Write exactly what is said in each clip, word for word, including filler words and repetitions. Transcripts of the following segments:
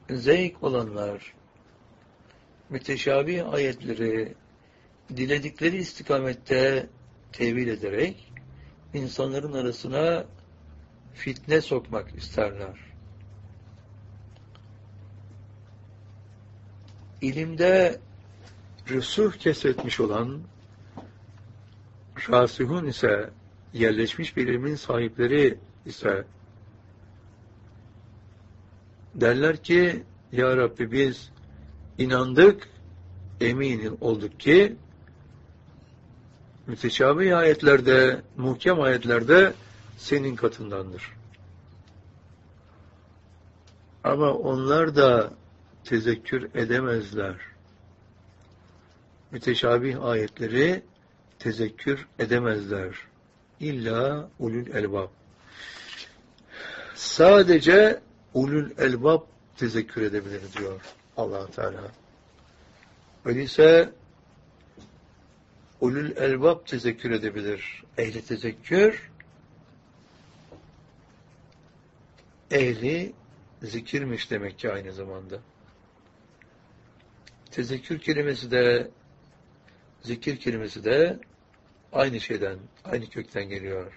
zevk olanlar, müteşabih ayetleri diledikleri istikamette tevil ederek insanların arasına fitne sokmak isterler. İlimde rüsuh kesretmiş olan rasihun ise, yerleşmiş bir ilmin sahipleri ise derler ki, Ya Rabbi biz inandık, emin olduk ki müteşabih ayetlerde, muhkem ayetlerde senin katındandır. Ama onlar da tezekkür edemezler. Müteşabih ayetleri tezekkür edemezler. İlla ulul elbab. Sadece ulul elbab tezekkür edebilir diyor Allah Teala. Öyleyse ulul elbab tezekkür edebilir. Ehli tezekkür, ehli zikirmiş demek ki aynı zamanda. Tezekkür kelimesi de, zikir kelimesi de aynı şeyden, aynı kökten geliyor.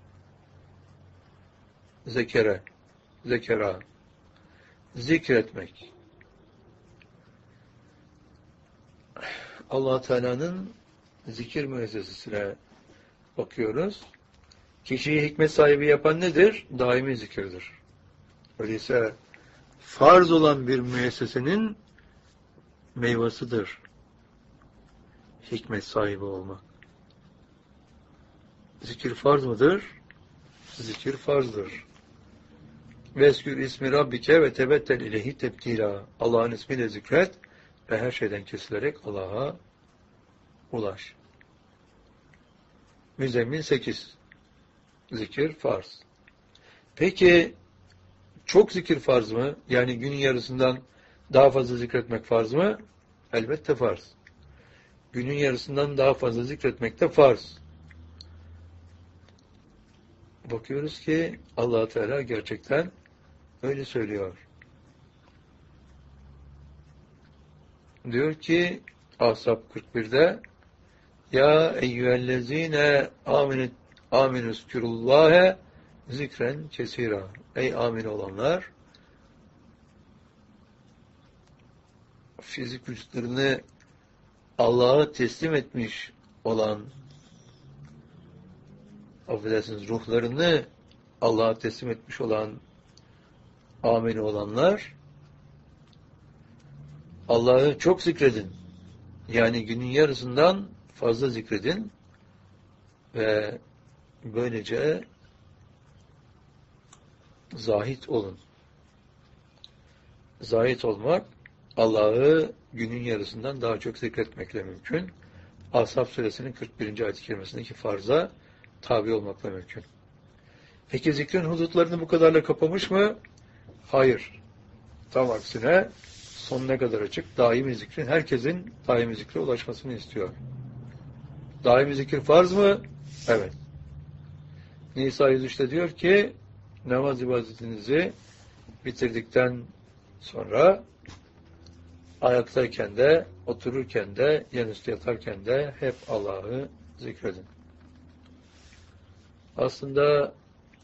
Zekere, zekera, zikretmek. Allah Teala'nın zikir müessesesine bakıyoruz. Kişiyi hikmet sahibi yapan nedir? Daimi zikirdir. Öyleyse farz olan bir müessesenin meyvasıdır hikmet sahibi olmak. Zikir farz mıdır? Zikir farzdır. Veskür ismi Rabbike ve tebettel ileyhi tebtila. Allah'ın ismiyle zikret ve her şeyden kesilerek Allah'a ulaş. Müzzemmil sekiz. Zikir farz. Peki çok zikir farz mı? Yani günün yarısından daha fazla zikretmek farz mı? Elbette farz. Günün yarısından daha fazla zikretmek de farz. Bakıyoruz ki Allah Teala gerçekten öyle söylüyor. Diyor ki Ahzab kırk birde Ya eyyühellezine aminet aminüskürullâhe zikren kesira. Ey amin olanlar, fizik vücutlarını Allah'a teslim etmiş olan, affedersiniz, ruhlarını Allah'a teslim etmiş olan amin olanlar, Allah'ı çok zikredin. Yani günün yarısından fazla zikredin ve böylece zahit olun. Zahit olmak, Allah'ı günün yarısından daha çok zikretmekle mümkün. Ashab suresinin kırk birinci ayet-i kerimesindeki farza tabi olmakla mümkün. Peki zikrin hudutlarını bu kadarla kapamış mı? Hayır. Tam aksine sonuna kadar açık. Daimi zikrin, herkesin daimi zikre ulaşmasını istiyor. Daimi zikir farz mı? Evet. Nisa yüz üçte diyor ki namaz ibadetinizi bitirdikten sonra ayaktayken de, otururken de, yanüstü yatarken de hep Allah'ı zikredin. Aslında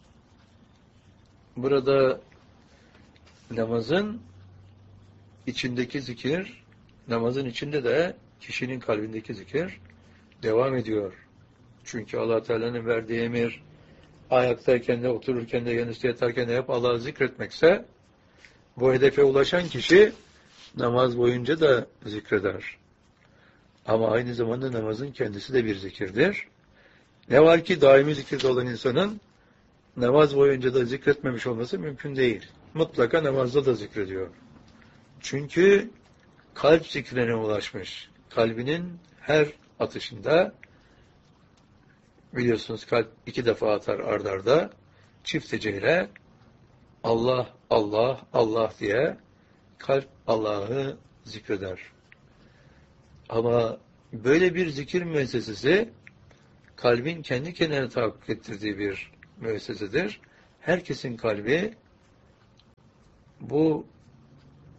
burada namazın içindeki zikir, namazın içinde de kişinin kalbindeki zikir devam ediyor. Çünkü Allah Teala'nın verdiği emir ayaktayken de, otururken de, yanüstü yatarken de hep Allah'ı zikretmekse, bu hedefe ulaşan kişi namaz boyunca da zikreder. Ama aynı zamanda namazın kendisi de bir zikirdir. Ne var ki daimi zikirde olan insanın namaz boyunca da zikretmemiş olması mümkün değil. Mutlaka namazda da zikrediyor. Çünkü kalp zikrine ulaşmış. Kalbinin her atışında, biliyorsunuz kalp iki defa atar ard arda, çift heceyle Allah, Allah, Allah diye kalp Allah'ı zikreder. Ama böyle bir zikir müessesesi kalbin kendi kendine tahakkuk ettirdiği bir müessesedir. Herkesin kalbi bu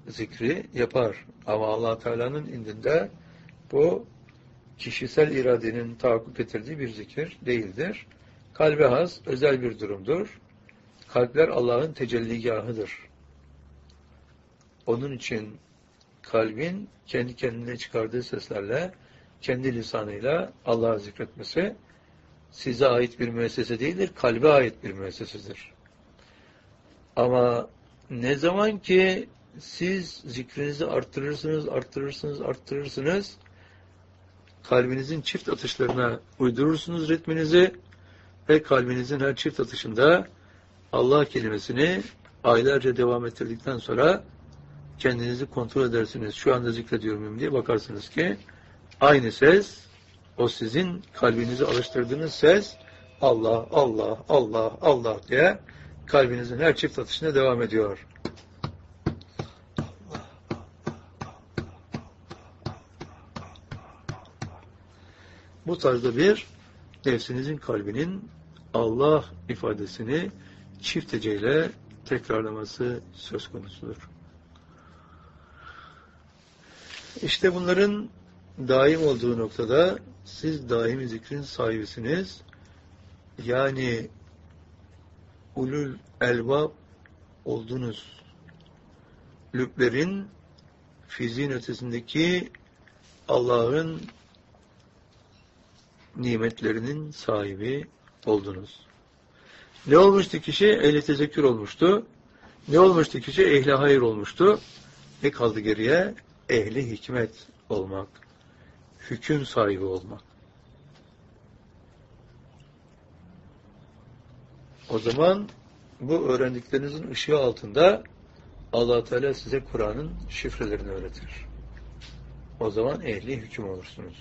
zikri yapar. Ama Allah Teala'nın indinde bu kişisel iradenin tahakkuk getirdiği bir zikir değildir. Kalbe has, özel bir durumdur. Kalpler Allah'ın tecelligahıdır. Onun için kalbin kendi kendine çıkardığı seslerle, kendi lisanıyla Allah'ı zikretmesi size ait bir müessese değildir, kalbe ait bir müessesedir. Ama ne zaman ki siz zikrinizi arttırırsınız, arttırırsınız, arttırırsınız, kalbinizin çift atışlarına uydurursunuz ritminizi ve kalbinizin her çift atışında Allah kelimesini aylarca devam ettirdikten sonra kendinizi kontrol edersiniz. Şu anda zikrediyor muyum diye bakarsınız ki aynı ses, o sizin kalbinizi alıştırdığınız ses Allah, Allah, Allah, Allah diye kalbinizin her çift atışına devam ediyor. Bu tarzda bir nefsinizin kalbinin Allah ifadesini çift heceyle tekrarlaması söz konusudur. İşte bunların daim olduğu noktada siz daimi zikrin sahibisiniz. Yani ulul elbab oldunuz. Lüblerin fiziğin ötesindeki Allah'ın nimetlerinin sahibi oldunuz. Ne olmuştu kişi? Ehli tezekkür olmuştu. Ne olmuştu kişi? Ehli hayır olmuştu. Ne kaldı geriye? Ehli hikmet olmak. Hüküm sahibi olmak. O zaman bu öğrendiklerinizin ışığı altında Allah Teala size Kur'an'ın şifrelerini öğretir. O zaman ehli hüküm olursunuz.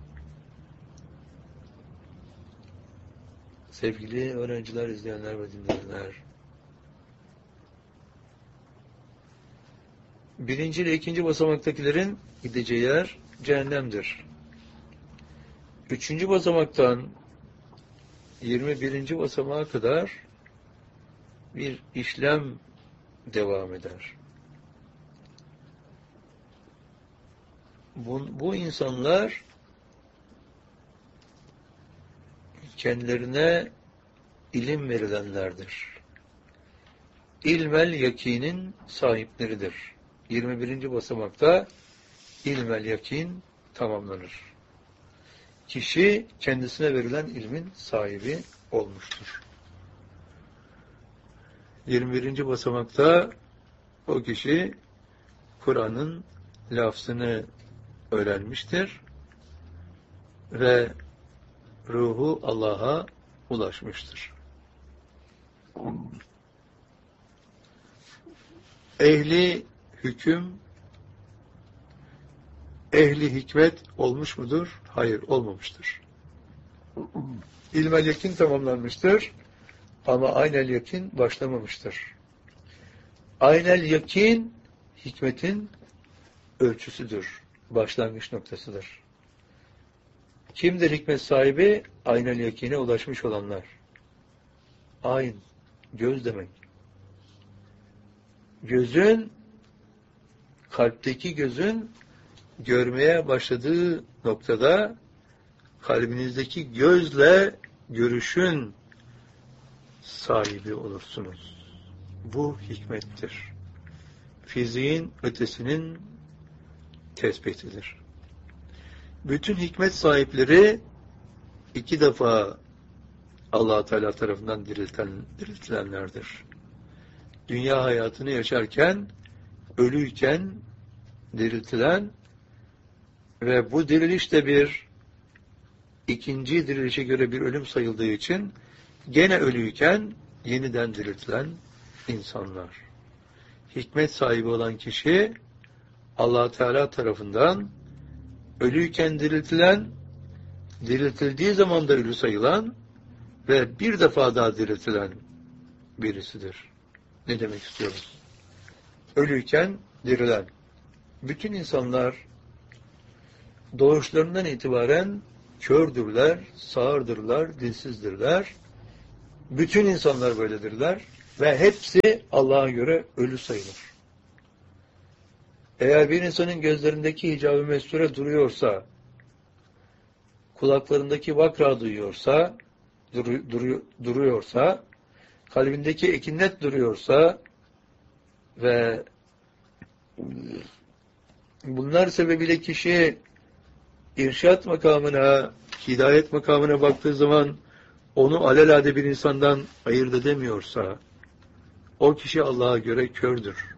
Sevgili öğrenciler, izleyenler ve dinleyenler, birinci ile ikinci basamaktakilerin gideceği yer cehennemdir. Üçüncü basamaktan yirmi birinci basamağa kadar bir işlem devam eder. Bu, bu insanlar kendilerine ilim verilenlerdir. İlmel yakinin sahipleridir. yirmi birinci basamakta ilmel yakin tamamlanır. Kişi kendisine verilen ilmin sahibi olmuştur. yirmi birinci basamakta o kişi Kur'an'ın lafzını öğrenmiştir ve ruhu Allah'a ulaşmıştır. Ehli hüküm, ehli hikmet olmuş mudur? Hayır, olmamıştır. İlmel yakin tamamlanmıştır ama aynel yakin başlamamıştır. Aynel yakin hikmetin ölçüsüdür, başlangıç noktasıdır. Kimdir hikmet sahibi? Aynel yakine ulaşmış olanlar. Ayn, göz demek. Gözün, kalpteki gözün görmeye başladığı noktada kalbinizdeki gözle görüşün sahibi olursunuz. Bu hikmettir. Fiziğin ötesinin tespitidir. Bütün hikmet sahipleri iki defa Allah Teala tarafından dirilten, diriltilenlerdir. Dünya hayatını yaşarken, ölüyken diriltilen ve bu diriliş de bir ikinci dirilişe göre bir ölüm sayıldığı için gene ölüyken yeniden diriltilen insanlar. Hikmet sahibi olan kişi Allah Teala tarafından ölüyken diriltilen, diriltildiği zaman da ölü sayılan ve bir defa daha diriltilen birisidir. Ne demek istiyoruz? Ölüyken dirilen. Bütün insanlar doğuşlarından itibaren kördürler, sağırdırlar, dilsizdirler. Bütün insanlar böyledirler ve hepsi Allah'a göre ölü sayılır. Eğer bir insanın gözlerindeki hicab-ı mesture duruyorsa, kulaklarındaki vakra duyuyorsa, duru, duru, duruyorsa, kalbindeki ekinnet duruyorsa ve bunlar sebebiyle kişi irşat makamına, hidayet makamına baktığı zaman onu alelade bir insandan ayırt edemiyorsa, o kişi Allah'a göre kördür.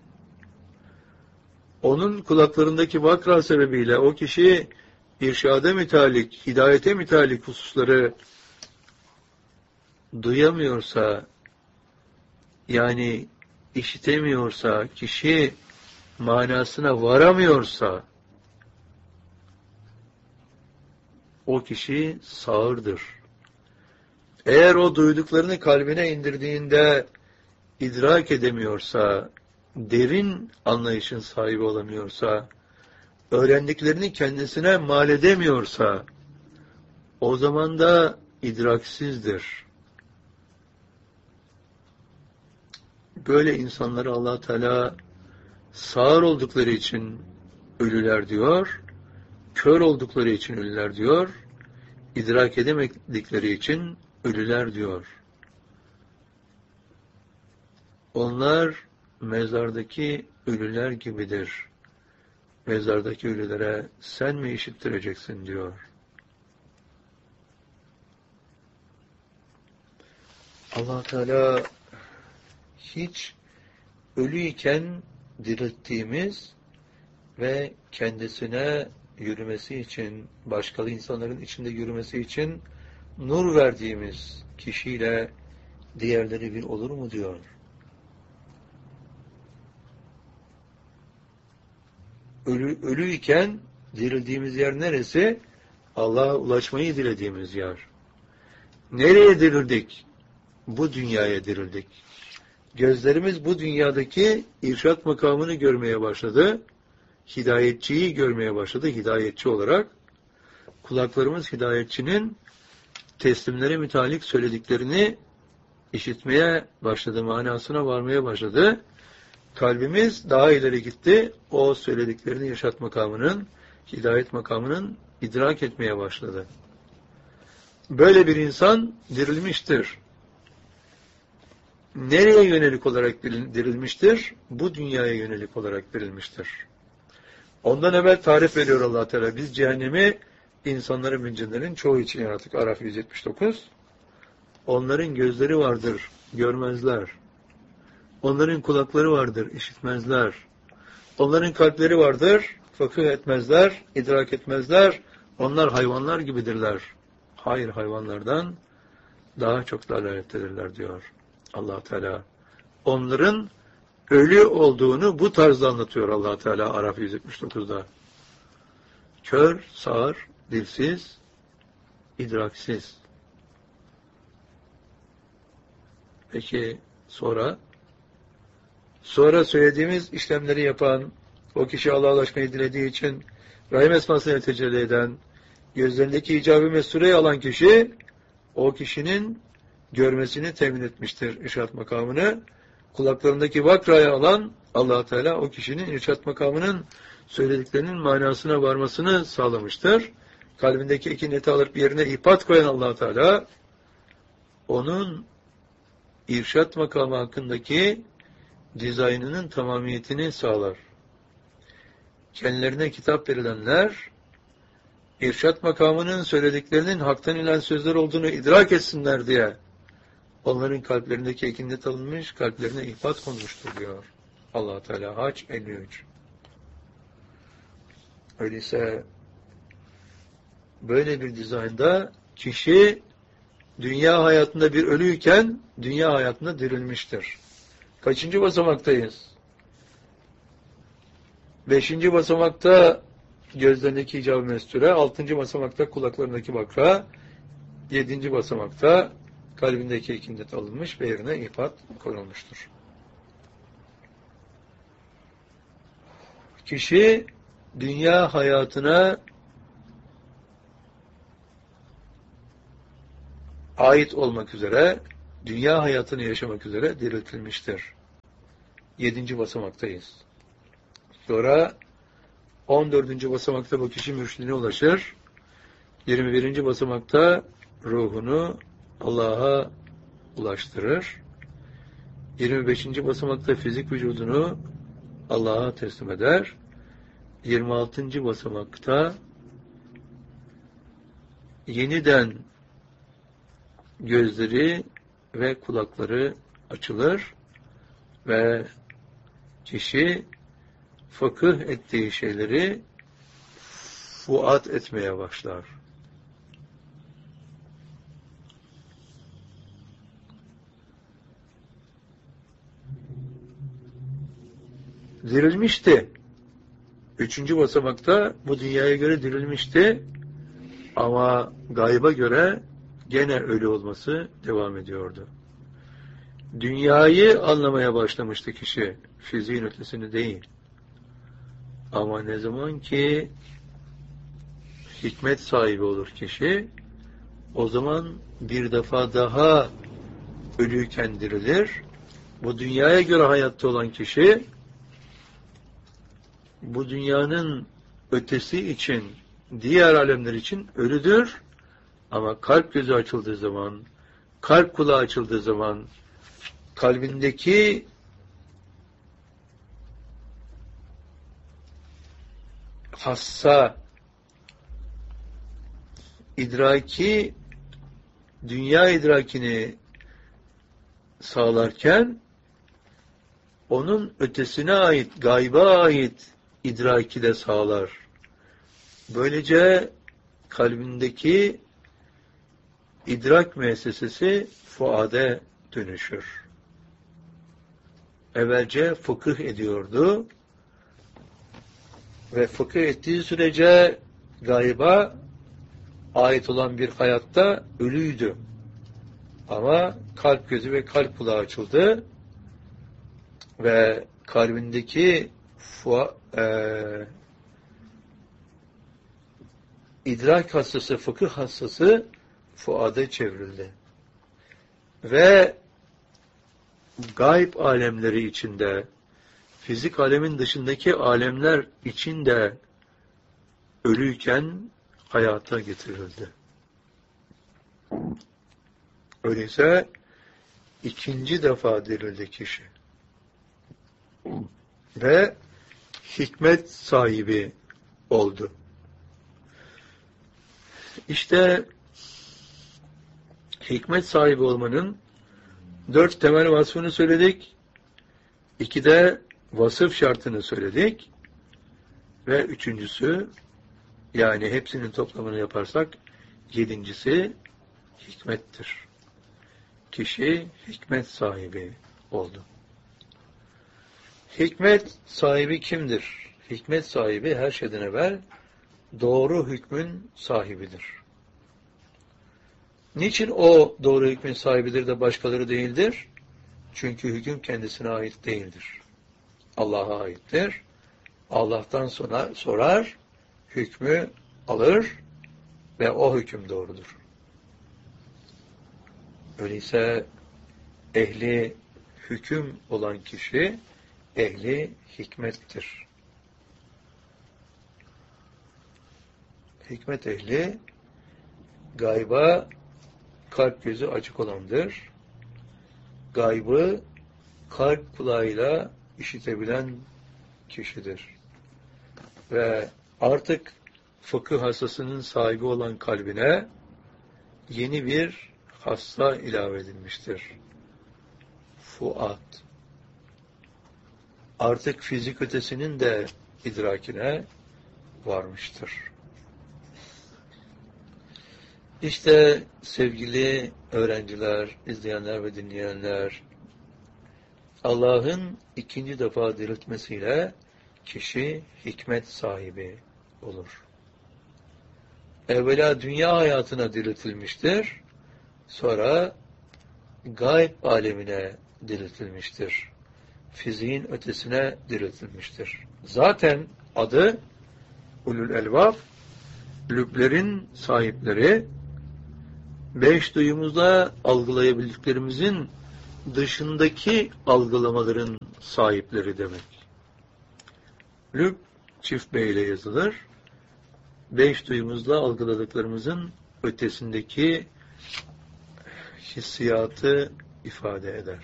Onun kulaklarındaki vakra sebebiyle o kişi irşade mütalik, hidayete mütalik hususları duyamıyorsa, yani işitemiyorsa, kişi manasına varamıyorsa, o kişi sağırdır. Eğer o duyduklarını kalbine indirdiğinde idrak edemiyorsa, derin anlayışın sahibi olamıyorsa, öğrendiklerini kendisine mal edemiyorsa, o zaman da idraksizdir. Böyle insanları Allah Teala sağır oldukları için ölüler diyor, kör oldukları için ölüler diyor, idrak edemedikleri için ölüler diyor. Onlar mezardaki ölüler gibidir. Mezardaki ölülere sen mi işittireceksin diyor. Allah Teala hiç ölüyken dirilttiğimiz ve kendisine yürümesi için, başkalı insanların içinde yürümesi için nur verdiğimiz kişiyle diğerleri bir olur mu diyor. Ölü, ölüyken dirildiğimiz yer neresi? Allah'a ulaşmayı dilediğimiz yer. Nereye dirildik? Bu dünyaya dirildik. Gözlerimiz bu dünyadaki irşat makamını görmeye başladı. Hidayetçiyi görmeye başladı hidayetçi olarak. Kulaklarımız hidayetçinin teslimlere mütalik söylediklerini işitmeye başladı, manasına varmaya başladı. Kalbimiz daha ileri gitti. O söylediklerini irşat makamının, hidayet makamının idrak etmeye başladı. Böyle bir insan dirilmiştir. Nereye yönelik olarak dirilmiştir? Bu dünyaya yönelik olarak dirilmiştir. Ondan evvel tarif veriyor Allah Teala. Biz cehennemi insanların ve cinlerin çoğu için yarattık. Araf yüz yetmiş dokuz. Onların gözleri vardır, görmezler. Onların kulakları vardır, işitmezler. Onların kalpleri vardır, fıkıh etmezler, idrak etmezler. Onlar hayvanlar gibidirler. Hayır, hayvanlardan daha çok dalalettedirler diyor Allah Teala. Onların ölü olduğunu bu tarzda anlatıyor Allah Teala Araf yüz yetmiş dokuzda. Kör, sağır, dilsiz, idraksiz. Peki sonra? Sonra söylediğimiz işlemleri yapan, o kişi Allah'a ulaşmayı dilediği için Rahim esmasını tecelli eden, gözlerindeki icab-ı mesureyi alan kişi, o kişinin görmesini temin etmiştir irşat makamını. Kulaklarındaki vakrayı alan Allah Teala o kişinin irşat makamının söylediklerinin manasına varmasını sağlamıştır. Kalbindeki ekineti alıp yerine ihpat koyan Allah Teala onun irşat makamı hakkındaki dizaynının tamamiyetini sağlar. Kendilerine kitap verilenler irşat makamının söylediklerinin haktan inen sözler olduğunu idrak etsinler diye onların kalplerindeki ekinnet alınmış, kalplerine ihbat konmuştur diyor Allah Teala. Hac elli üç. Öyleyse böyle bir dizaynda kişi dünya hayatında bir ölüyken dünya hayatında dirilmiştir. Kaçıncı basamaktayız? Beşinci basamakta gözlerindeki icab-ı mesture, altıncı basamakta kulaklarındaki vakra, yedinci basamakta kalbindeki ekindet alınmış ve yerine ihbat konulmuştur. Kişi dünya hayatına ait olmak üzere, dünya hayatını yaşamak üzere diriltilmiştir. Yedinci basamaktayız. Sonra on dördüncü basamakta bu kişi mürşidine ulaşır. yirmi birinci basamakta ruhunu Allah'a ulaştırır. yirmi beşinci basamakta fizik vücudunu Allah'a teslim eder. yirmi altıncı basamakta yeniden gözleri ve kulakları açılır ve kişi fıkıh ettiği şeyleri fuat etmeye başlar. Dirilmişti. Üçüncü basamakta bu dünyaya göre dirilmişti. Ama gayba göre gene ölü olması devam ediyordu. Dünyayı anlamaya başlamıştı kişi. Fiziğin ötesini değil. Ama ne zaman ki hikmet sahibi olur kişi, o zaman bir defa daha ölüyken dirilir. Bu dünyaya göre hayatta olan kişi, bu dünyanın ötesi için, diğer alemler için ölüdür. Ama kalp gözü açıldığı zaman, kalp kulağı açıldığı zaman, kalbindeki hassa idraki, dünya idrakini sağlarken, onun ötesine ait, gayba ait idraki de sağlar. Böylece kalbindeki idrak müessesesi fuade dönüşür. Evvelce fıkıh ediyordu ve fıkıh ettiği sürece gayba ait olan bir hayatta ölüydü. Ama kalp gözü ve kalp kulağı açıldı ve kalbindeki fua, e, idrak hassası, fıkıh hassası fuade çevrildi. Ve gayb alemleri içinde, fizik alemin dışındaki alemler içinde ölüyken hayata getirildi. Öyleyse ikinci defa dirildi kişi. Ve hikmet sahibi oldu. İşte hikmet sahibi olmanın dört temel vasfını söyledik. İki de vasıf şartını söyledik. Ve üçüncüsü, yani hepsinin toplamını yaparsak yedincisi hikmettir. Kişi hikmet sahibi oldu. Hikmet sahibi kimdir? Hikmet sahibi her şeyden evvel doğru hükmün sahibidir. Niçin o doğru hükmün sahibidir de başkaları değildir? Çünkü hüküm kendisine ait değildir. Allah'a aittir. Allah'tan sonra sorar, hükmü alır ve o hüküm doğrudur. Öyleyse ehli hüküm olan kişi ehli hikmettir. Hikmet ehli gayba kalp gözü açık olandır. Gaybı kalp kulağıyla işitebilen kişidir. Ve artık fıkıh hassasının sahibi olan kalbine yeni bir hassa ilave edilmiştir. Fuat. Artık fizik ötesinin de idrakine varmıştır. İşte sevgili öğrenciler, izleyenler ve dinleyenler, Allah'ın ikinci defa diriltmesiyle kişi hikmet sahibi olur. Evvela dünya hayatına diriltilmiştir, sonra gayb alemine diriltilmiştir. Fiziğin ötesine diriltilmiştir. Zaten adı Ulul Elbab, lüblerin sahipleri, beş duyumuzda algılayabildiklerimizin dışındaki algılamaların sahipleri demek. Lüb, çift B ile yazılır. Beş duyumuzla algıladıklarımızın ötesindeki hissiyatı ifade eder.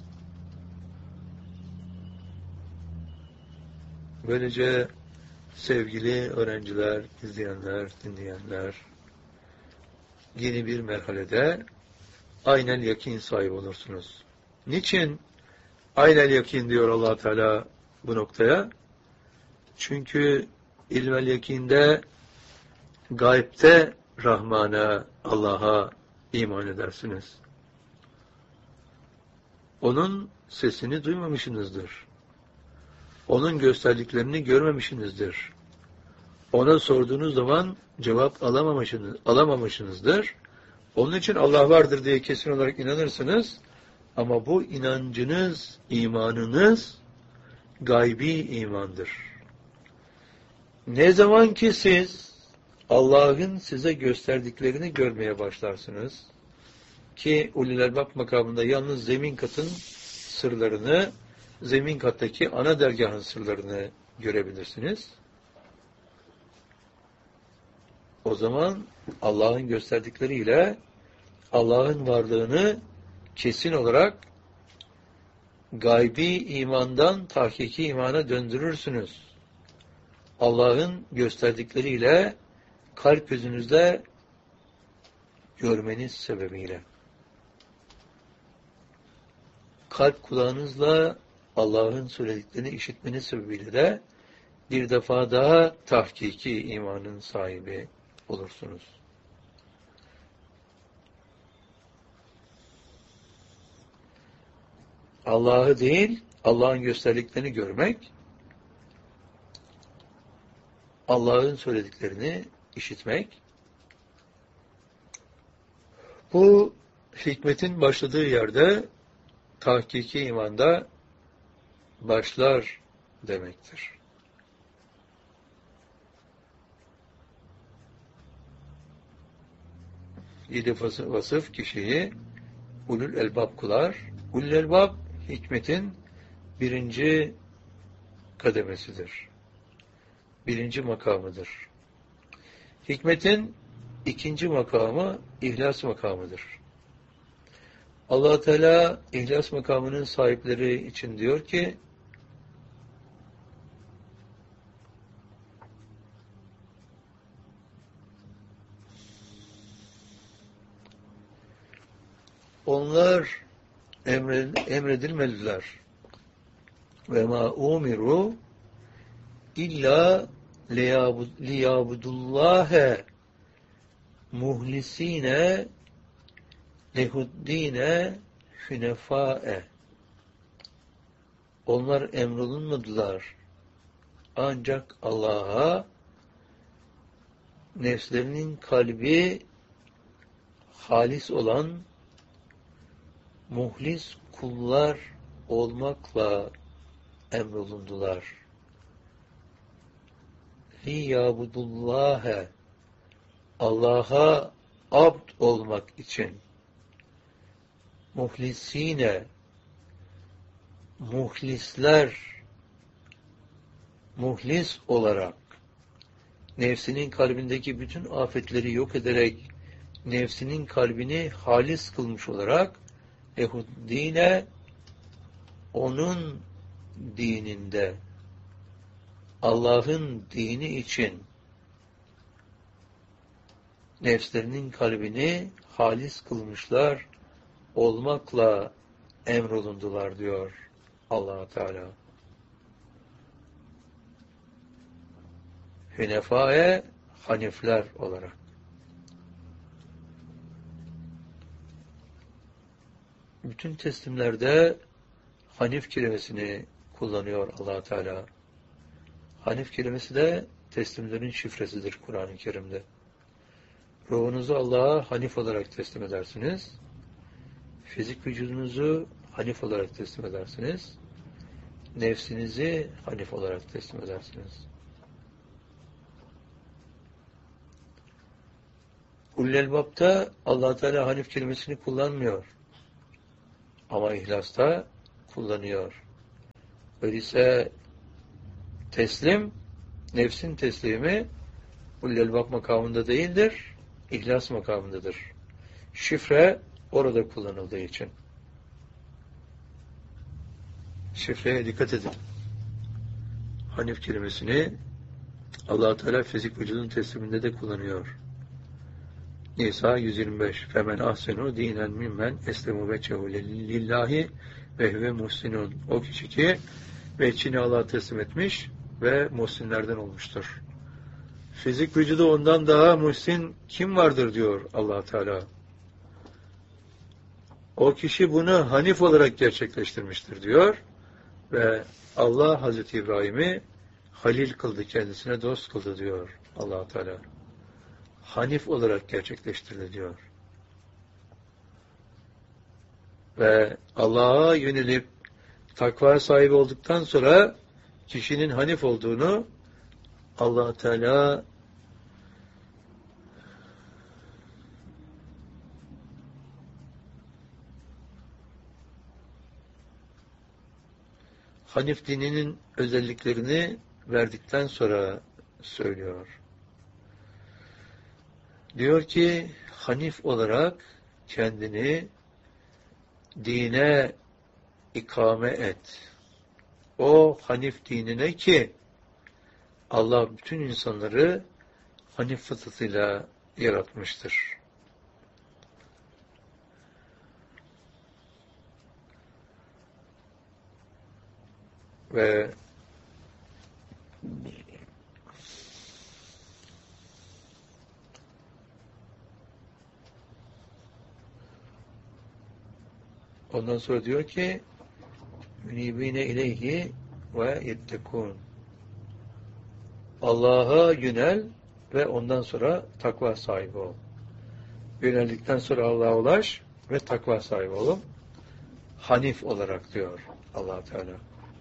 Böylece sevgili öğrenciler, izleyenler, dinleyenler, yeni bir merhalede aynel yakin sahibi olursunuz. Niçin aynel yakin diyor Allah Teala bu noktaya? Çünkü ilmel yakinde gaybte Rahman'a, Allah'a iman edersiniz. Onun sesini duymamışsınızdır. Onun gösterdiklerini görmemişsinizdir. Ona sorduğunuz zaman cevap alamamışsınız, alamamışsınızdır. Onun için Allah vardır diye kesin olarak inanırsınız. Ama bu inancınız, imanınız gaybi imandır. Ne zaman ki siz Allah'ın size gösterdiklerini görmeye başlarsınız ki ulul elbab makamında yalnız zemin katın sırlarını, zemin kattaki ana dergahın sırlarını görebilirsiniz. O zaman Allah'ın gösterdikleriyle Allah'ın varlığını kesin olarak gaybi imandan tahkiki imana döndürürsünüz. Allah'ın gösterdikleriyle kalp gözünüzde görmeniz sebebiyle. Kalp kulağınızla Allah'ın söylediklerini işitmeniz sebebiyle de bir defa daha tahkiki imanın sahibi olursunuz. Allah'ı değil, Allah'ın gösterdiklerini görmek, Allah'ın söylediklerini işitmek, bu hikmetin başladığı yerde tahkiki imanda başlar demektir. Yedi vasıf kişiyi ulul elbab kılar. Ulul elbab hikmetin birinci kademesidir. Birinci makamıdır. Hikmetin ikinci makamı ihlas makamıdır. Allah Teala ihlas makamının sahipleri için diyor ki onlar emredilmediler. Ve ma umiru illa liyabudullâhe muhlisîne lehuddîne hünefâe. Onlar emrolunmadılar. Ancak Allah'a nefslerinin kalbi halis olan muhlis kullar olmakla emrolundular. Liyabudullâhe, Allah'a abd olmak için, muhlisine, muhlisler, muhlis olarak, nefsinin kalbindeki bütün afetleri yok ederek, nefsinin kalbini halis kılmış olarak, Ehuddine, onun dininde, Allah'ın dini için nefslerinin kalbini halis kılmışlar olmakla emrolundular diyor Allah Teala. Hünefae, hanifler olarak. Bütün teslimlerde hanif kelimesini kullanıyor Allah Teala. Hanif kelimesi de teslimlerin şifresidir Kur'an-ı Kerim'de. Ruhunuzu Allah'a hanif olarak teslim edersiniz. Fizik vücudunuzu hanif olarak teslim edersiniz. Nefsinizi hanif olarak teslim edersiniz. Ulul elbab'ta Allah Teala hanif kelimesini kullanmıyor. Ama İhlas'ta kullanıyor. Öyleyse teslim nefsin teslimi ulul elbab makamında değildir, ihlas makamındadır. Şifre orada kullanıldığı için. Şifreye dikkat edin. Hanif kelimesini Allah-u Teala fizik vücudun tesliminde de kullanıyor. Nisa yüz yirmi beş. Femen ahsenu dinen mimmen eslemu veçehu lillahi ve huve muhsinun. O kişi ki veçhini Allah'a teslim etmiş ve muhsinlerden olmuştur. Fizik vücudu ondan daha muhsin kim vardır diyor Allah Teala. O kişi bunu hanif olarak gerçekleştirmiştir diyor ve Allah Hazreti İbrahim'i halil kıldı, kendisine dost kıldı diyor Allah Teala. Hanif olarak gerçekleştirildi diyor. Ve Allah'a yönelip takva sahibi olduktan sonra kişinin hanif olduğunu Allah Teala Hanif dininin özelliklerini verdikten sonra söylüyor. Diyor ki hanif olarak kendini dine ikame et. O hanif dinine ki Allah bütün insanları hanif fıtratıyla yaratmıştır. Ve ondan sonra diyor ki münibine ileyhi ve yettekûn. Allah'a yönel ve ondan sonra takva sahibi ol. Yöneldikten sonra Allah'a ulaş ve takva sahibi olun. Hanif olarak diyor Allah Teala.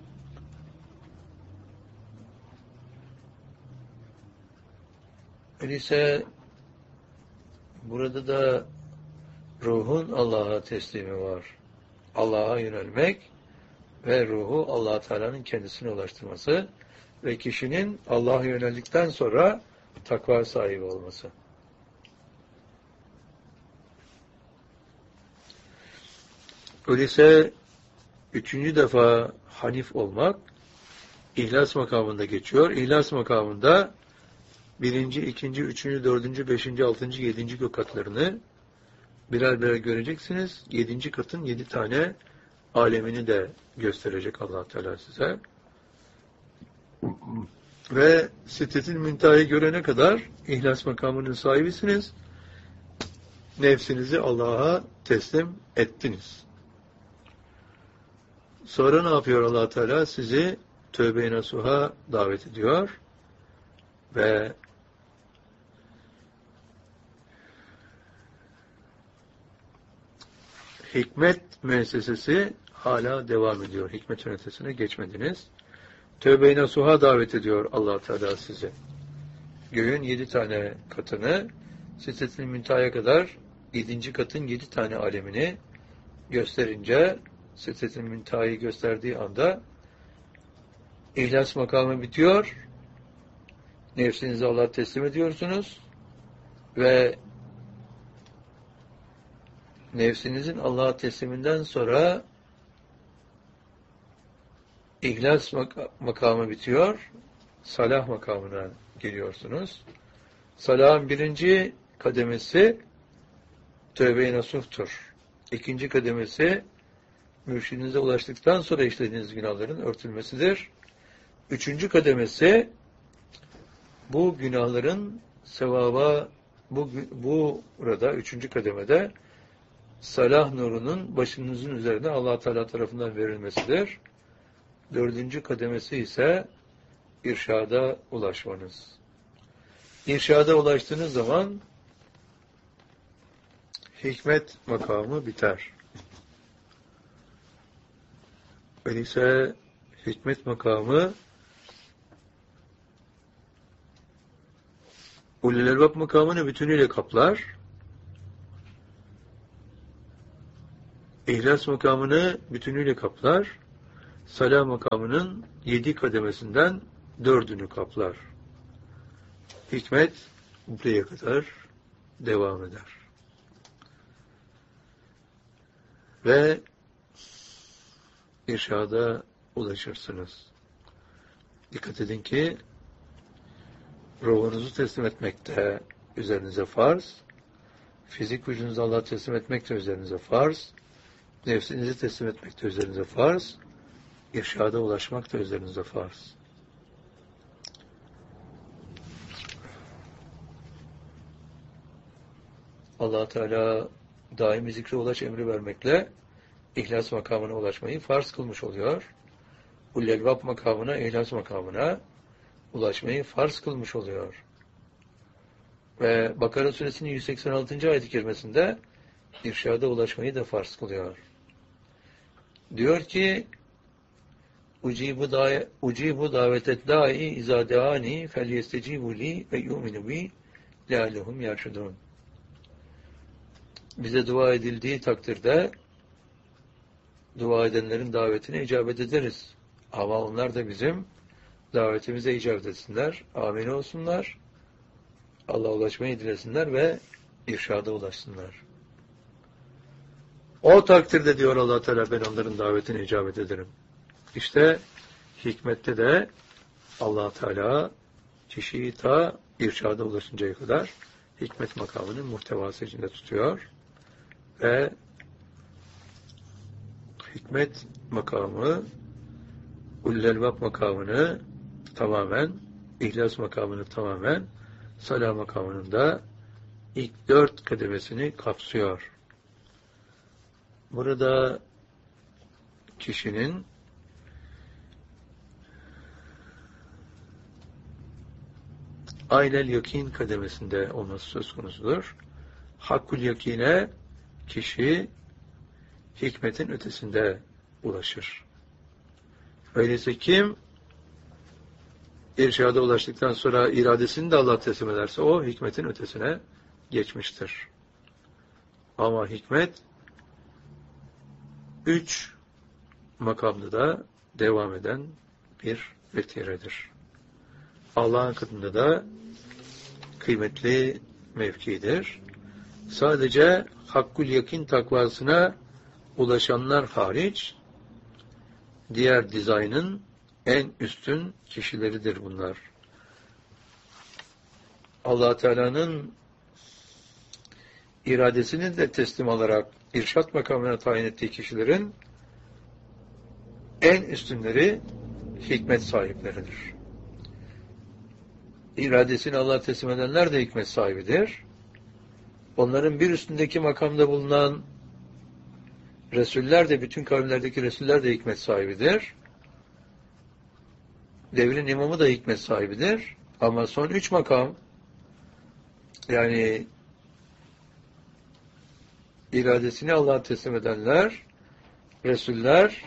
Öyleyse burada da ruhun Allah'a teslimi var. Allah'a yönelmek ve ruhu Allah Teala'nın kendisine ulaştırması ve kişinin Allah'a yöneldikten sonra takva sahibi olması. Öyleyse üçüncü defa hanif olmak ihlas makamında geçiyor. İhlas makamında birinci, ikinci, üçüncü, dördüncü, beşinci, altıncı, yedinci gök katlarını birer birer göreceksiniz. Yedinci katın yedi tane alemini de gösterecek Allah Teala size. Ve Sidretil Münteha'yı görene kadar ihlas makamının sahibisiniz. Nefsinizi Allah'a teslim ettiniz. Sonra ne yapıyor Allah Teala? Sizi tövbe-i nasuha davet ediyor ve hikmet müessesesi hala devam ediyor. Hikmet yönetesine geçmediniz. Tövbe-i nasuha davet ediyor Allah Teala sizi. Göğün yedi tane katını, Sidretil Münteha'ya kadar yedinci katın yedi tane alemini gösterince, Sidretil Münteha'yı gösterdiği anda ihlas makamı bitiyor. Nefsinizi Allah'a teslim ediyorsunuz ve nefsinizin Allah'a tesliminden sonra ihlas makamı bitiyor. Salah makamına geliyorsunuz. Salahın birinci kademesi tövbe-i nasuhtur. İkinci kademesi mürşidinize ulaştıktan sonra işlediğiniz günahların örtülmesidir. Üçüncü kademesi bu günahların sevaba bu, bu burada üçüncü kademede salah nurunun başınızın üzerine Allah Teala tarafından verilmesidir. Dördüncü kademesi ise irşada ulaşmanız. İrşada ulaştığınız zaman hikmet makamı biter. Öyleyse hikmet makamı ulul elbab makamını bütünüyle kaplar. İhlas makamını bütünüyle kaplar. Salah makamının yedi kademesinden dördünü kaplar. hikmet buraya kadar devam eder. Ve irşada ulaşırsınız. Dikkat edin ki ruhunuzu teslim etmek de üzerinize farz, fizik vücudunuzu Allah'a teslim etmek de üzerinize farz, nefsinizi teslim etmek de üzerinize farz, irşada ulaşmak da üzerinize farz. Allah Teala daimi zikre ulaş emri vermekle ihlas makamına ulaşmayı farz kılmış oluyor. Ullelvab makamına, ihlas makamına ulaşmayı farz kılmış oluyor. Ve Bakara suresinin yüz seksen altıncı ayet-i kerimesinde irşada ulaşmayı da farz kılıyor. Diyor ki Ucibu da ucibu davetet da'i iza deani felyestecibu li ve yu'minu bi leallehum yerşudun. Bize dua edildiği takdirde dua edenlerin davetine icabet ederiz. Ama onlar da bizim davetimize icabet etsinler, amin olsunlar, Allah'a ulaşmayı dilesinler ve irşada ulaşsınlar. O takdirde diyor Allah Teala ben onların davetine icabet ederim. İşte hikmette de Allah Teala kişiyi ta irşada ulaşıncaya kadar hikmet makamının muhtevası içinde tutuyor ve hikmet makamı Ullelvab makamını tamamen, ihlas makamını tamamen, salah makamının da ilk dört kademesini kapsıyor. Burada kişinin aynel yakin kademesinde olması söz konusudur. Hakkul yakine kişi hikmetin ötesinde ulaşır. Öyleyse kim irşada ulaştıktan sonra iradesini de Allah'a teslim ederse o hikmetin ötesine geçmiştir. Ama hikmet üç makamda da devam eden bir vetiredir. Allah'ın katında da kıymetli mevkidir. Sadece hakkul yakin takvasına ulaşanlar hariç diğer dizaynın en üstün kişileridir bunlar. Allah Teala'nın iradesini de teslim alarak irşat makamına tayin ettiği kişilerin en üstünleri hikmet sahipleridir. İradesini Allah'a teslim edenler de hikmet sahibidir. Onların bir üstündeki makamda bulunan Resuller de, bütün kavimlerdeki Resuller de hikmet sahibidir. Devrin imamı da hikmet sahibidir. Ama son üç makam, yani iradesini Allah'a teslim edenler, Resuller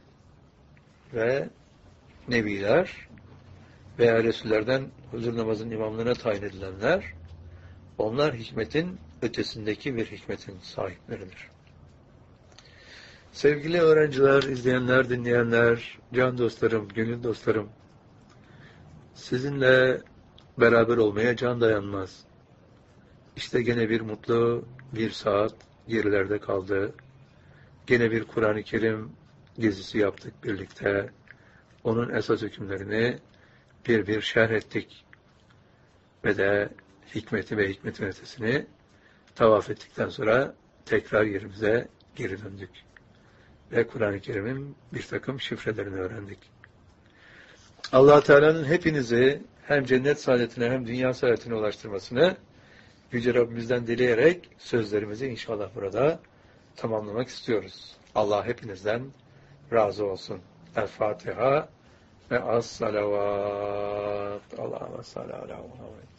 ve Nebiler veya Resullerden huzur namazının imamlığına tayin edilenler, onlar hikmetin ötesindeki bir hikmetin sahipleridir. Sevgili öğrenciler, izleyenler, dinleyenler, can dostlarım, gönül dostlarım, sizinle beraber olmaya can dayanmaz. İşte gene bir mutlu bir saat gerilerde kaldı. Gene bir Kur'an-ı Kerim gezisi yaptık birlikte. Onun esas hükümlerini bir bir şerh ettik. Ve de hikmeti ve hikmetin ötesini tavaf ettikten sonra tekrar yerimize geri döndük. Ve Kur'an-ı Kerim'in bir takım şifrelerini öğrendik. Allah Teala'nın hepinizi hem cennet saadetine hem dünya saadetine ulaştırmasını Yüce Rabbimizden dileyerek sözlerimizi inşallah burada tamamlamak istiyoruz. Allah hepinizden razı olsun. El-Fatiha ve as-salavat. Allah'a salli ala Muhammed.